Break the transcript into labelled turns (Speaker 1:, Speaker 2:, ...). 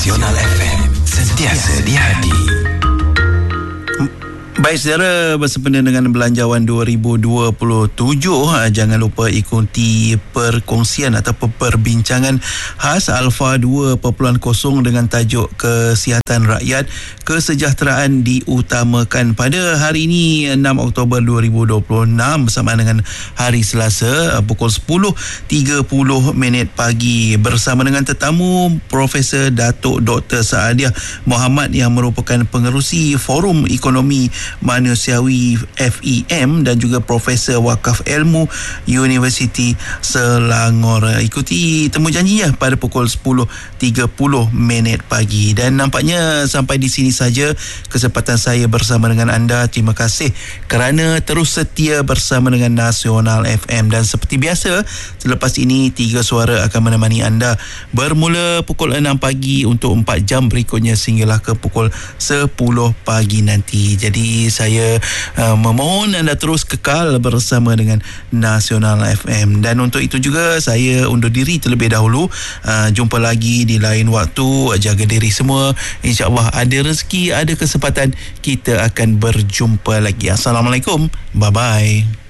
Speaker 1: Nasional FM, sentiasa di hati.
Speaker 2: Baik saudara, bersempena dengan Belanjawan 2027, jangan lupa ikuti perkongsian ataupun perbincangan khas Alpha 2.0 dengan tajuk Kesihatan Rakyat, Kesejahteraan Diutamakan pada hari ini 6 Oktober 2026 bersama dengan hari Selasa pukul 10.30 pagi bersama dengan tetamu Profesor Datuk Dr. Saadiah Muhammad yang merupakan pengerusi Forum Ekonomi Manusiawi FEM dan juga Profesor Wakaf Ilmu Universiti Selangor. Ikuti temu janjinya pada pukul 10.30 pagi. Dan nampaknya sampai di sini saja kesempatan saya bersama dengan anda. Terima kasih kerana terus setia bersama dengan Nasional FM. Dan seperti biasa, selepas ini 3 suara akan menemani anda bermula pukul 6 pagi untuk 4 jam berikutnya sehinggalah ke pukul 10 pagi nanti. Jadi saya memohon anda terus kekal bersama dengan Nasional FM. Dan untuk itu juga saya undur diri terlebih dahulu. Jumpa lagi di lain waktu. Jaga diri semua. InsyaAllah ada rezeki, ada kesempatan, kita akan berjumpa lagi. Assalamualaikum. Bye-bye.